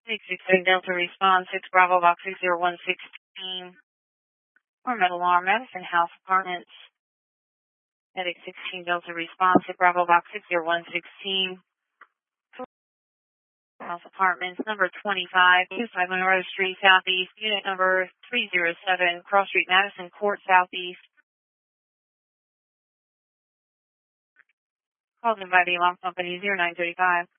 616 Delta response, 6 Bravo Box 60116. Or Metal Arm, Madison House Apartments. Medic 16 Delta response, 6 Bravo Box 60116. House Apartments, number 25, 25 Monroe Street, Southeast, unit number 307, Cross Street, Madison Court, Southeast. Called in by the alarm company 0935.